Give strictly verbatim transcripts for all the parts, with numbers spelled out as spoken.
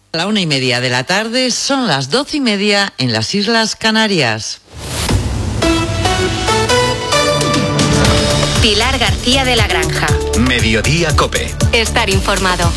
A la una y media de la tarde, son las doce y media en las Islas Canarias. Pilar García de la Granja. Mediodía Cope. Estar informado.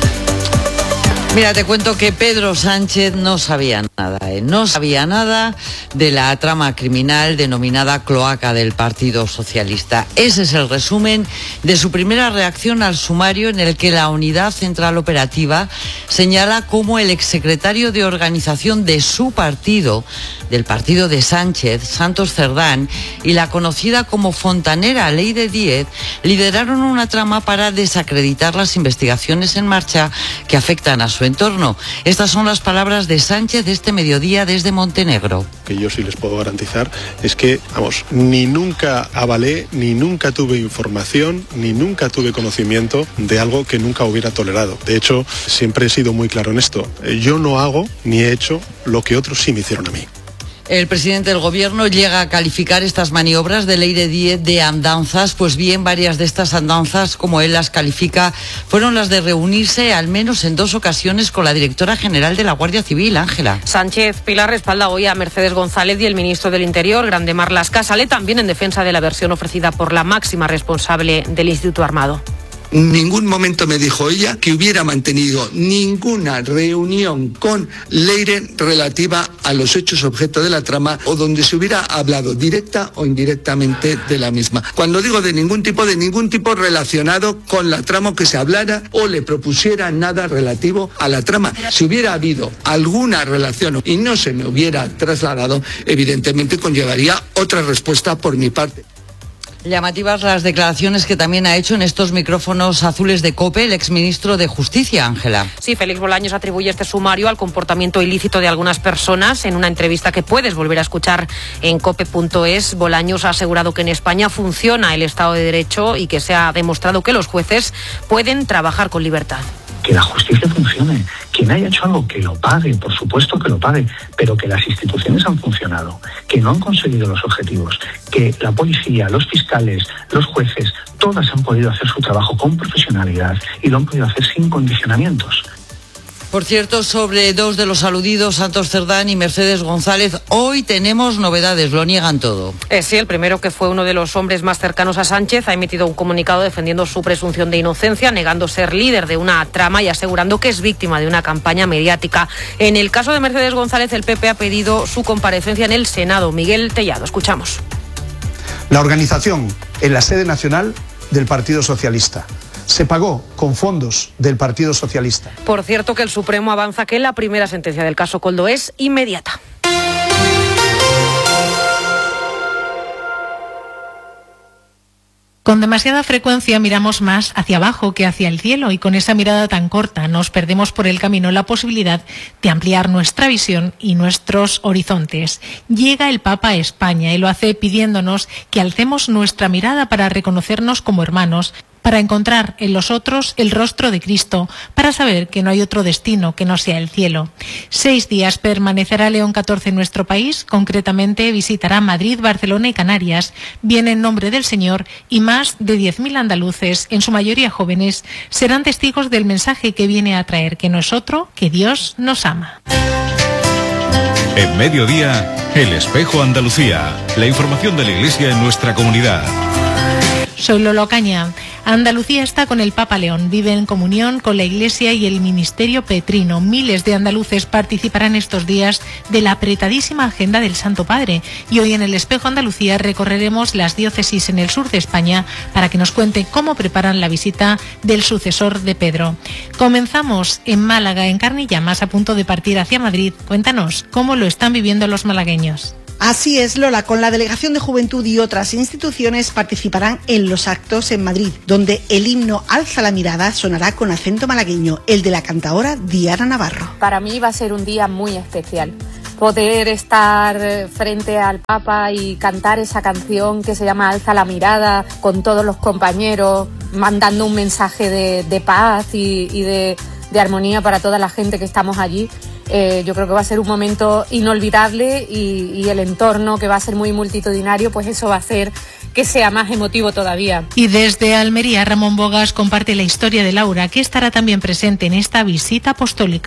Mira, te cuento que Pedro Sánchez no sabía nada, ¿eh? no sabía nada de la trama criminal denominada Cloaca del Partido Socialista. Ese es el resumen de su primera reacción al sumario, en el que la Unidad Central Operativa señala cómo el exsecretario de organización de su partido, del partido de Sánchez, Santos Cerdán, y la conocida como fontanera Leire Díez, lideraron una trama para desacreditar las investigaciones en marcha que afectan a su entorno. Estas son las palabras de Sánchez este mediodía desde Montenegro. Que yo sí les puedo garantizar es que, vamos, ni nunca avalé, ni nunca tuve información, ni nunca tuve conocimiento de algo que nunca hubiera tolerado. De hecho, siempre he sido muy claro en esto. Yo no hago ni he hecho lo que otros sí me hicieron a mí. El presidente del Gobierno llega a calificar estas maniobras de Leire Díez de andanzas. Pues bien, varias de estas andanzas, como él las califica, fueron las de reunirse al menos en dos ocasiones con la directora general de la Guardia Civil, Ángela. Sánchez Pilar respalda hoy a Mercedes González y el ministro del Interior, Grande Marlaska, sale también en defensa de la versión ofrecida por la máxima responsable del Instituto Armado. En ningún momento me dijo ella que hubiera mantenido ninguna reunión con Leire relativa a los hechos objeto de la trama o donde se hubiera hablado directa o indirectamente de la misma. Cuando digo de ningún tipo, de ningún tipo relacionado con la trama, que se hablara o le propusiera nada relativo a la trama. Si hubiera habido alguna relación y no se me hubiera trasladado, evidentemente conllevaría otra respuesta por mi parte. Llamativas las declaraciones que también ha hecho en estos micrófonos azules de COPE el exministro de Justicia, Ángela. Sí, Félix Bolaños atribuye este sumario al comportamiento ilícito de algunas personas. En una entrevista que puedes volver a escuchar en cope punto es, Bolaños ha asegurado que en España funciona el Estado de Derecho y que se ha demostrado que los jueces pueden trabajar con libertad. Que la justicia funcione, quien haya hecho algo que lo pague, por supuesto que lo pague, pero que las instituciones han funcionado, que no han conseguido los objetivos, que la policía, los fiscales, los jueces, todas han podido hacer su trabajo con profesionalidad y lo han podido hacer sin condicionamientos. Por cierto, sobre dos de los aludidos, Santos Cerdán y Mercedes González, hoy tenemos novedades, lo niegan todo. Eh, sí, el primero, que fue uno de los hombres más cercanos a Sánchez, ha emitido un comunicado defendiendo su presunción de inocencia, negando ser líder de una trama y asegurando que es víctima de una campaña mediática. En el caso de Mercedes González, el P P ha pedido su comparecencia en el Senado. Miguel Tellado, escuchamos. La organización en la sede nacional del Partido Socialista se pagó con fondos del Partido Socialista. Por cierto, que el Supremo avanza que la primera sentencia del caso Koldo es inmediata. Con demasiada frecuencia miramos más hacia abajo que hacia el cielo, y con esa mirada tan corta nos perdemos por el camino la posibilidad de ampliar nuestra visión y nuestros horizontes. Llega el Papa a España y lo hace pidiéndonos que alcemos nuestra mirada para reconocernos como hermanos, para encontrar en los otros el rostro de Cristo, para saber que no hay otro destino que no sea el cielo. Seis días permanecerá León catorce en nuestro país, concretamente visitará Madrid, Barcelona y Canarias. Viene en nombre del Señor y más de diez mil andaluces, en su mayoría jóvenes, serán testigos del mensaje que viene a traer, que no es otro que Dios nos ama. En Mediodía, El Espejo Andalucía, la información de la Iglesia en nuestra comunidad. Soy Lolo Caña. Andalucía está con el Papa León, vive en comunión con la Iglesia y el Ministerio Petrino. Miles de andaluces participarán estos días de la apretadísima agenda del Santo Padre. Y hoy en El Espejo Andalucía recorreremos las diócesis en el sur de España para que nos cuente cómo preparan la visita del sucesor de Pedro. Comenzamos en Málaga, en Carne y Llamas, a punto de partir hacia Madrid. Cuéntanos cómo lo están viviendo los malagueños. Así es, Lola, con la Delegación de Juventud y otras instituciones participarán en los actos en Madrid, donde el himno Alza la mirada sonará con acento malagueño, el de la cantaora Diana Navarro. Para mí va a ser un día muy especial. Poder estar frente al Papa y cantar esa canción que se llama Alza la mirada con todos los compañeros, mandando un mensaje de, de paz y, y de, de armonía para toda la gente que estamos allí. Eh, yo creo que va a ser un momento inolvidable y, y el entorno, que va a ser muy multitudinario, pues eso va a hacer que sea más emotivo todavía. Y desde Almería, Ramón Bogas comparte la historia de Laura, que estará también presente en esta visita apostólica.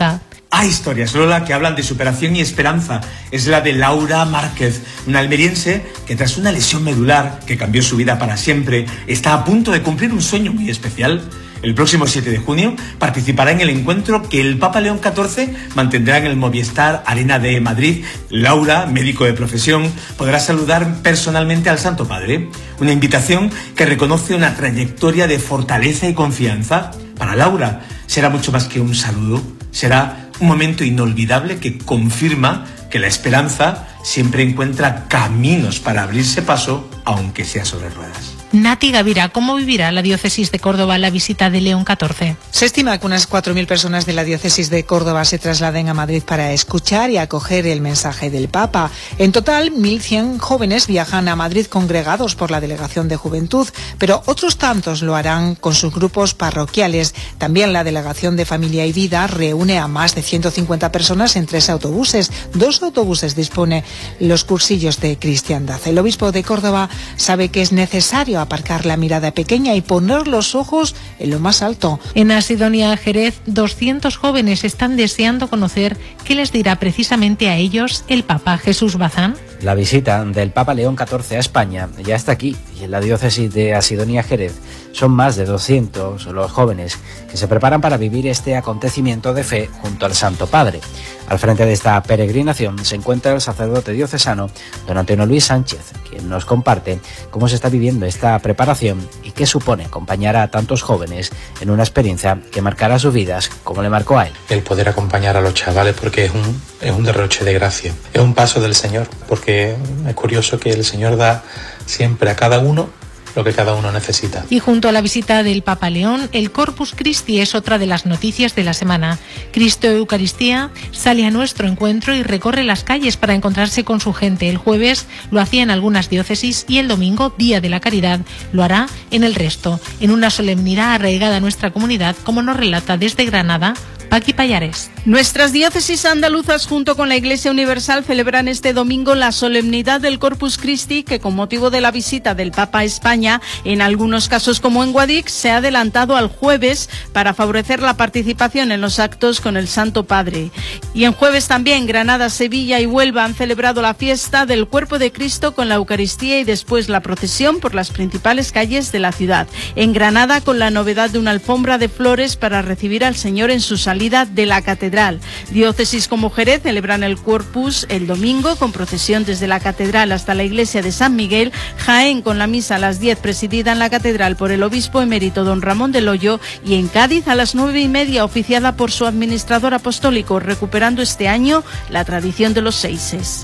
Hay historias, Lola, que hablan de superación y esperanza. Es la de Laura Márquez, una almeriense que tras una lesión medular que cambió su vida para siempre, está a punto de cumplir un sueño muy especial. El próximo siete de junio participará en el encuentro que el Papa León catorce mantendrá en el Movistar Arena de Madrid. Laura, médico de profesión, podrá saludar personalmente al Santo Padre. Una invitación que reconoce una trayectoria de fortaleza y confianza. Para Laura será mucho más que un saludo, será un momento inolvidable que confirma que la esperanza siempre encuentra caminos para abrirse paso, aunque sea sobre ruedas. Nati Gavira, ¿cómo vivirá la diócesis de Córdoba la visita de León catorce? Se estima que unas cuatro mil personas de la diócesis de Córdoba se trasladen a Madrid para escuchar y acoger el mensaje del Papa. En total, mil cien jóvenes viajan a Madrid congregados por la Delegación de Juventud, pero otros tantos lo harán con sus grupos parroquiales. También la Delegación de Familia y Vida reúne a más de ciento cincuenta personas en tres autobuses. Dos autobuses dispone los cursillos de cristiandad. El obispo de Córdoba sabe que es necesario aparcar la mirada pequeña y poner los ojos en lo más alto. En Asidonia Jerez, doscientos jóvenes están deseando conocer qué les dirá precisamente a ellos el Papa Jesús Bazán. La visita del Papa León catorce a España ya está aquí, y en la diócesis de Asidonia Jerez son más de doscientos los jóvenes que se preparan para vivir este acontecimiento de fe junto al Santo Padre. Al frente de esta peregrinación se encuentra el sacerdote diocesano don Antonio Luis Sánchez, quien nos comparte cómo se está viviendo esta preparación y qué supone acompañar a tantos jóvenes en una experiencia que marcará sus vidas como le marcó a él. El poder acompañar a los chavales, porque es un, es un derroche de gracia, es un paso del Señor, porque es curioso que el Señor da siempre a cada uno lo que cada uno necesita. Y junto a la visita del Papa León, el Corpus Christi es otra de las noticias de la semana. Cristo Eucaristía sale a nuestro encuentro y recorre las calles para encontrarse con su gente. El jueves lo hacía en algunas diócesis y el domingo, Día de la Caridad, lo hará en el resto, en una solemnidad arraigada a nuestra comunidad, como nos relata desde Granada Paqui Payares. Nuestras diócesis andaluzas junto con la Iglesia Universal celebran este domingo la solemnidad del Corpus Christi, que con motivo de la visita del Papa a España, en algunos casos como en Guadix, se ha adelantado al jueves para favorecer la participación en los actos con el Santo Padre. Y en jueves también Granada, Sevilla y Huelva han celebrado la fiesta del Cuerpo de Cristo con la Eucaristía y después la procesión por las principales calles de la ciudad. En Granada con la novedad de una alfombra de flores para recibir al Señor en su salida de la catedral. Diócesis como Jerez celebran el Corpus el domingo con procesión desde la catedral hasta la iglesia de San Miguel. Jaén con la misa a las diez presidida en la catedral por el obispo emérito don Ramón del Hoyo, y en Cádiz a las nueve y media oficiada por su administrador apostólico, recuperando este año la tradición de los seises.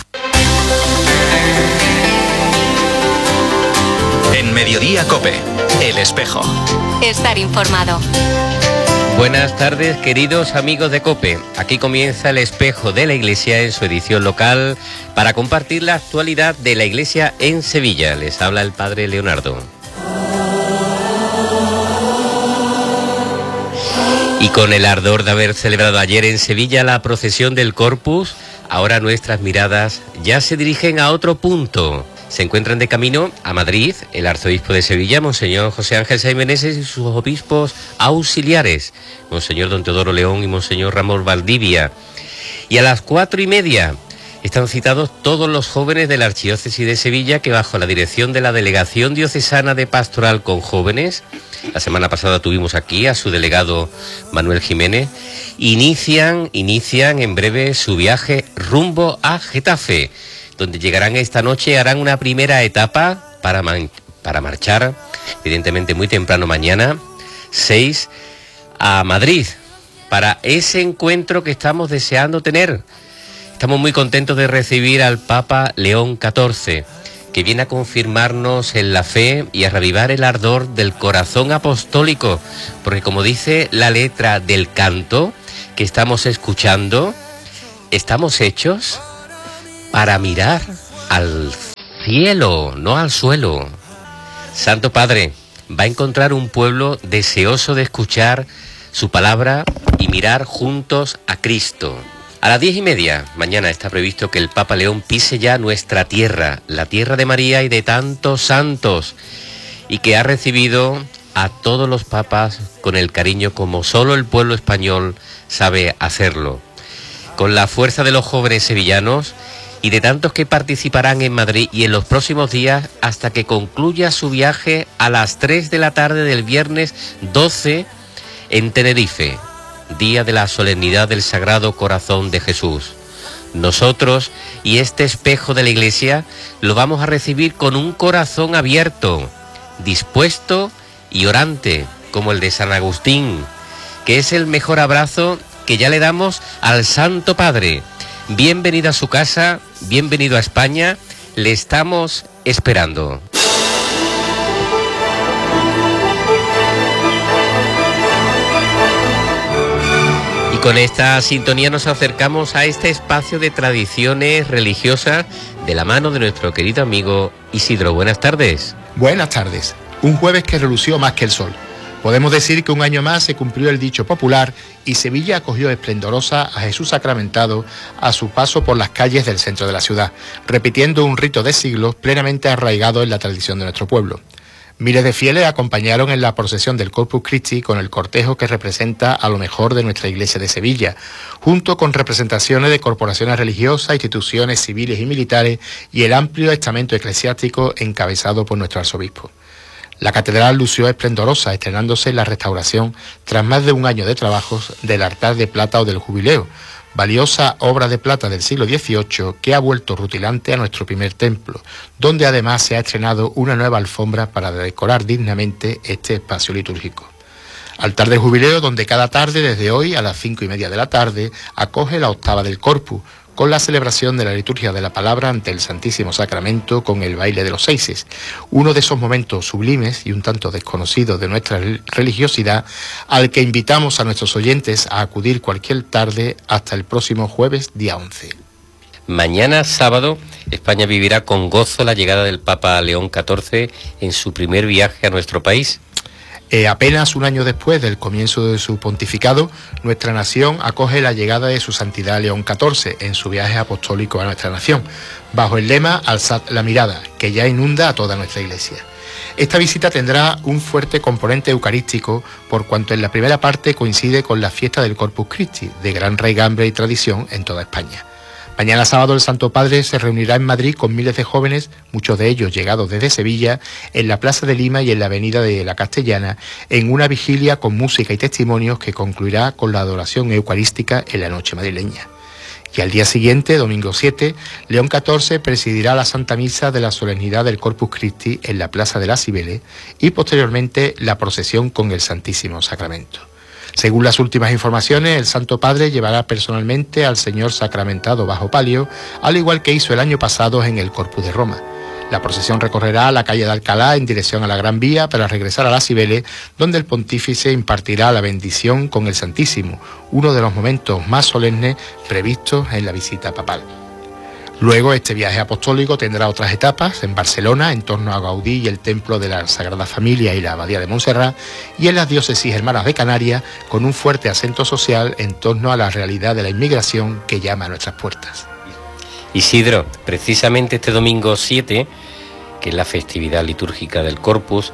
En Mediodía COPE, El Espejo. Estar informado. Buenas tardes, queridos amigos de COPE. Aquí comienza El Espejo de la Iglesia en su edición local para compartir la actualidad de la Iglesia en Sevilla. Les habla el Padre Leonardo. Y con el ardor de haber celebrado ayer en Sevilla la procesión del Corpus, ahora nuestras miradas ya se dirigen a otro punto. Se encuentran de camino a Madrid el arzobispo de Sevilla, Monseñor José Ángel Sáenz Meneses, y sus obispos auxiliares, Monseñor don Teodoro León y Monseñor Ramón Valdivia. Y a las cuatro y media están citados todos los jóvenes de la Archidiócesis de Sevilla, que bajo la dirección de la Delegación Diocesana de Pastoral con Jóvenes, la semana pasada tuvimos aquí a su delegado Manuel Jiménez, inician, inician en breve su viaje rumbo a Getafe, donde llegarán esta noche y harán una primera etapa para, man, para marchar, evidentemente muy temprano mañana, seis, a Madrid, para ese encuentro que estamos deseando tener. Estamos muy contentos de recibir al Papa León catorce, que viene a confirmarnos en la fe y a reavivar el ardor del corazón apostólico, porque como dice la letra del canto que estamos escuchando, estamos hechos para mirar al cielo, no al suelo. Santo Padre va a encontrar un pueblo deseoso de escuchar su palabra y mirar juntos a Cristo. A las diez y media, mañana está previsto que el Papa León pise ya nuestra tierra, la tierra de María y de tantos santos, y que ha recibido a todos los papas con el cariño como solo el pueblo español sabe hacerlo. con la fuerza de los jóvenes sevillanos y de tantos que participarán en Madrid y en los próximos días hasta que concluya su viaje a las tres de la tarde del viernes doce en Tenerife, día de la solemnidad del Sagrado Corazón de Jesús. Nosotros y este espejo de la Iglesia lo vamos a recibir con un corazón abierto, dispuesto y orante, como el de San Agustín, que es el mejor abrazo que ya le damos al Santo Padre. Bienvenido a su casa, bienvenido a España, le estamos esperando. Y con esta sintonía nos acercamos a este espacio de tradiciones religiosas de la mano de nuestro querido amigo Isidro. Buenas tardes. Buenas tardes. Un jueves que relució más que el sol. Podemos decir que un año más se cumplió el dicho popular y Sevilla acogió esplendorosa a Jesús sacramentado a su paso por las calles del centro de la ciudad, repitiendo un rito de siglos plenamente arraigado en la tradición de nuestro pueblo. Miles de fieles acompañaron en la procesión del Corpus Christi con el cortejo que representa a lo mejor de nuestra iglesia de Sevilla, junto con representaciones de corporaciones religiosas, instituciones civiles y militares y el amplio estamento eclesiástico encabezado por nuestro arzobispo. La catedral lució esplendorosa, estrenándose en la restauración tras más de un año de trabajos del altar de plata o del jubileo, valiosa obra de plata del siglo dieciocho que ha vuelto rutilante a nuestro primer templo, donde además se ha estrenado una nueva alfombra para decorar dignamente este espacio litúrgico. Altar del jubileo donde cada tarde desde hoy a las cinco y media de la tarde acoge la octava del Corpus, con la celebración de la liturgia de la palabra ante el Santísimo Sacramento con el baile de los seises, uno de esos momentos sublimes y un tanto desconocidos de nuestra religiosidad, al que invitamos a nuestros oyentes a acudir cualquier tarde hasta el próximo jueves día once. Mañana sábado, España vivirá con gozo la llegada del Papa León catorce en su primer viaje a nuestro país. Eh, apenas un año después del comienzo de su pontificado, nuestra nación acoge la llegada de su santidad León catorce en su viaje apostólico a nuestra nación, bajo el lema Alzad la mirada, que ya inunda a toda nuestra iglesia. Esta visita tendrá un fuerte componente eucarístico, por cuanto en la primera parte coincide con la fiesta del Corpus Christi, de gran raigambre y tradición en toda España. Mañana sábado el Santo Padre se reunirá en Madrid con miles de jóvenes, muchos de ellos llegados desde Sevilla, en la Plaza de Lima y en la Avenida de la Castellana, en una vigilia con música y testimonios que concluirá con la adoración eucarística en la noche madrileña. Y al día siguiente, domingo siete, León catorce presidirá la Santa Misa de la solemnidad del Corpus Christi en la Plaza de las Cibeles y posteriormente la procesión con el Santísimo Sacramento. Según las últimas informaciones, el Santo Padre llevará personalmente al Señor sacramentado bajo palio, al igual que hizo el año pasado en el Corpus de Roma. La procesión recorrerá la calle de Alcalá en dirección a la Gran Vía para regresar a las Cibeles, donde el pontífice impartirá la bendición con el Santísimo, uno de los momentos más solemnes previstos en la visita papal. Luego este viaje apostólico tendrá otras etapas en Barcelona, en torno a Gaudí y el Templo de la Sagrada Familia y la Abadía de Montserrat, y en las diócesis hermanas de Canarias, con un fuerte acento social en torno a la realidad de la inmigración que llama a nuestras puertas. Isidro, precisamente este domingo siete, que es la festividad litúrgica del Corpus,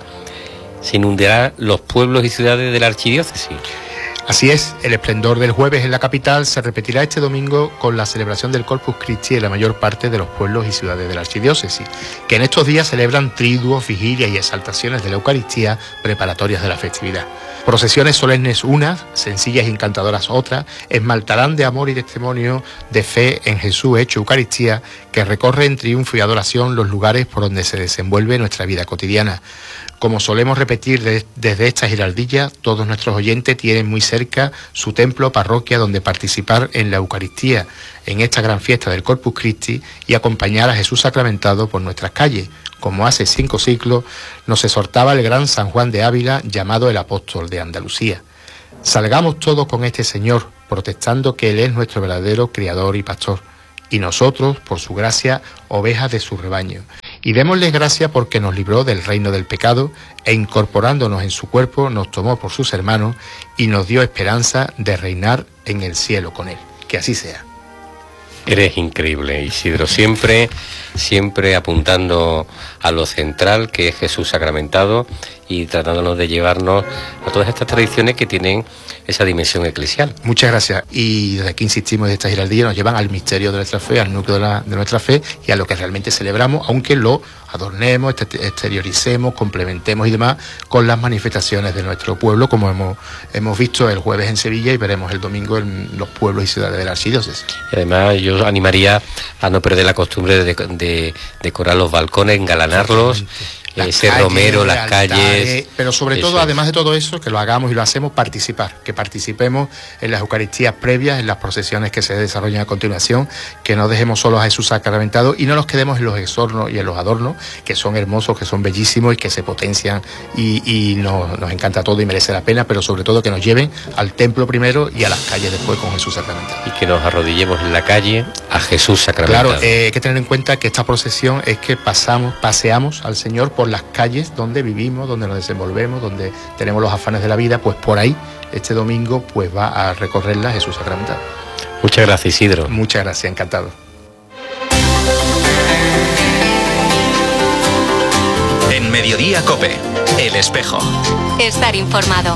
se inundará los pueblos y ciudades de la archidiócesis. Así es, el esplendor del jueves en la capital se repetirá este domingo con la celebración del Corpus Christi en la mayor parte de los pueblos y ciudades de la archidiócesis, que en estos días celebran triduos, vigilias y exaltaciones de la Eucaristía preparatorias de la festividad. Procesiones solemnes unas, sencillas y encantadoras otras, esmaltarán de amor y testimonio de fe en Jesús hecho Eucaristía, que recorre en triunfo y adoración los lugares por donde se desenvuelve nuestra vida cotidiana. Como solemos repetir de, desde esta girardilla, todos nuestros oyentes tienen muy cerca su templo o parroquia donde participar en la Eucaristía, en esta gran fiesta del Corpus Christi, y acompañar a Jesús sacramentado por nuestras calles, como hace cinco siglos nos exhortaba el gran San Juan de Ávila, llamado el apóstol de Andalucía. Salgamos todos con este Señor, protestando que Él es nuestro verdadero Criador y Pastor, y nosotros, por su gracia, ovejas de su rebaño. Y démosle gracias porque nos libró del reino del pecado e incorporándonos en su cuerpo nos tomó por sus hermanos y nos dio esperanza de reinar en el cielo con Él. Que así sea. Eres increíble, Isidro, siempre, siempre apuntando a lo central que es Jesús sacramentado y tratándonos de llevarnos a todas estas tradiciones que tienen esa dimensión eclesial. Muchas gracias. Y desde aquí insistimos en esta giraldía, nos llevan al misterio de nuestra fe, al núcleo de, la, de nuestra fe y a lo que realmente celebramos, aunque lo adornemos, exterioricemos, complementemos y demás con las manifestaciones de nuestro pueblo, como hemos, hemos visto el jueves en Sevilla y veremos el domingo en los pueblos y ciudades de la archidiócesis. Y además yo animaría a no perder la costumbre de, de decorar los balcones, engalanarlos, ese calles, romero, las altares, calles. Pero sobre todo, es. además de todo eso, que lo hagamos y lo hacemos, participar, que participemos en las Eucaristías previas, en las procesiones que se desarrollan a continuación, que no dejemos solos a Jesús sacramentado y no nos quedemos en los exornos y en los adornos, que son hermosos, que son bellísimos y que se potencian y, y nos, nos encanta todo y merece la pena, pero sobre todo que nos lleven al templo primero y a las calles después con Jesús sacramentado. Y que nos arrodillemos en la calle a Jesús sacramentado. Claro, eh, hay que tener en cuenta que esta procesión es que pasamos, paseamos al Señor por las calles donde vivimos, donde nos desenvolvemos, donde tenemos los afanes de la vida, pues por ahí este domingo pues va a recorrerla Jesús sacramentado. Muchas gracias, Isidro. Muchas gracias, encantado. En Mediodía COPE, El Espejo. Estar informado.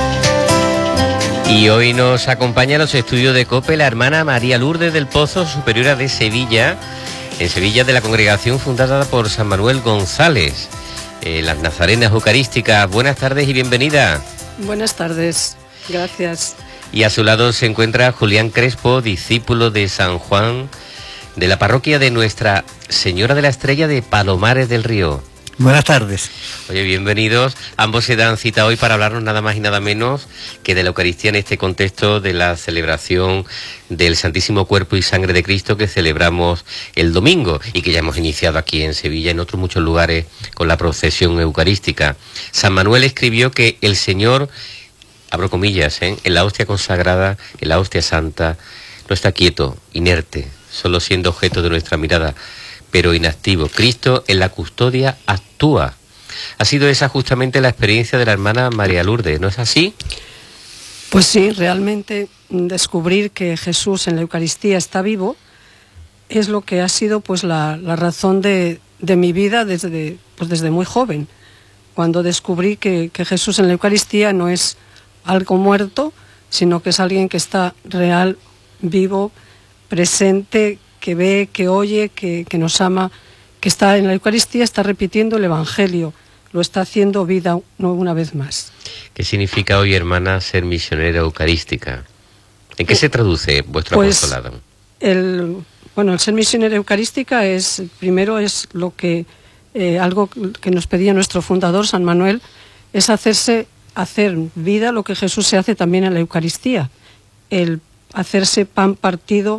Y hoy nos acompaña a los estudios de COPE la hermana María Lourdes del Pozo, superiora de Sevilla, en Sevilla, de la congregación fundada por San Manuel González. Eh, las Nazarenas Eucarísticas. Buenas tardes y bienvenida. Buenas tardes, gracias. Y a su lado se encuentra Julián Crespo, discípulo de San Juan, de la parroquia de Nuestra Señora de la Estrella de Palomares del Río. Buenas tardes. Oye, bienvenidos. Ambos se dan cita hoy para hablarnos nada más y nada menos que de la Eucaristía en este contexto de la celebración del Santísimo Cuerpo y Sangre de Cristo que celebramos el domingo y que ya hemos iniciado aquí en Sevilla y en otros muchos lugares con la procesión eucarística. San Manuel escribió que el Señor, abro comillas, ¿eh? en la hostia consagrada, en la hostia santa, no está quieto, inerte, solo siendo objeto de nuestra mirada, pero inactivo. Cristo en la custodia actúa. Ha sido esa justamente la experiencia de la hermana María Lourdes, ¿no es así? Pues sí, realmente descubrir que Jesús en la Eucaristía está vivo es lo que ha sido pues la, la razón de, de mi vida desde, pues desde muy joven. Cuando descubrí que, que Jesús en la Eucaristía no es algo muerto, sino que es alguien que está real, vivo, presente, que ve, que oye, que, que nos ama, que está en la Eucaristía, está repitiendo el Evangelio, lo está haciendo vida una vez más. ¿Qué significa hoy, hermana, ser misionera eucarística? ¿En qué se traduce vuestro pues, apostolado? El, bueno, el ser misionera eucarística es, primero es lo que, eh, algo que nos pedía nuestro fundador, San Manuel, es hacerse, hacer vida lo que Jesús se hace también en la Eucaristía, el hacerse pan partido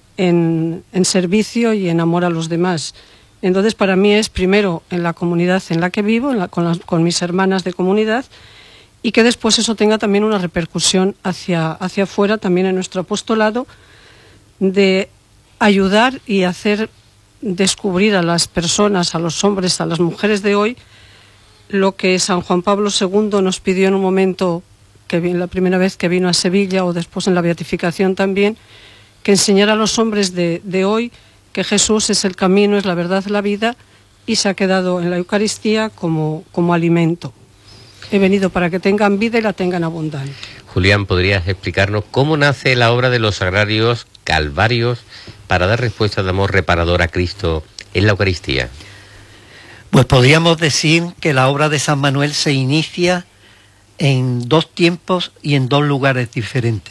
En, en servicio y en amor a los demás. Entonces para mí es primero en la comunidad en la que vivo, en la, con, las, con mis hermanas de comunidad, y que después eso tenga también una repercusión hacia, hacia afuera, también en nuestro apostolado, de ayudar y hacer descubrir a las personas, a los hombres, a las mujeres de hoy, lo que San Juan Pablo segundo nos pidió en un momento, que la primera vez que vino a Sevilla o después en la beatificación también, que enseñar a los hombres de, de hoy que Jesús es el camino, es la verdad, la vida, y se ha quedado en la Eucaristía como, como alimento. He venido para que tengan vida y la tengan abundante. Julián, ¿podrías explicarnos cómo nace la obra de los sagrarios calvarios para dar respuesta de amor reparador a Cristo en la Eucaristía? Pues podríamos decir que la obra de San Manuel se inicia en dos tiempos y en dos lugares diferentes.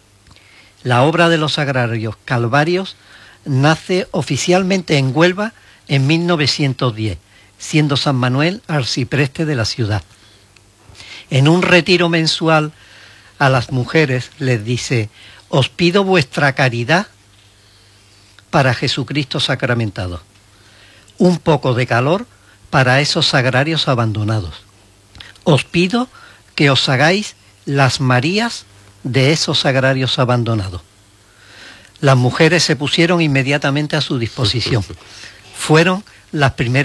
La obra de los sagrarios calvarios nace oficialmente en Huelva en mil novecientos diez, siendo San Manuel arcipreste de la ciudad. En un retiro mensual a las mujeres les dice: os pido vuestra caridad para Jesucristo sacramentado, un poco de calor para esos sagrarios abandonados. Os pido que os hagáis las Marías de esos sagrarios abandonados. Las mujeres se pusieron inmediatamente a su disposición. Fueron las primeras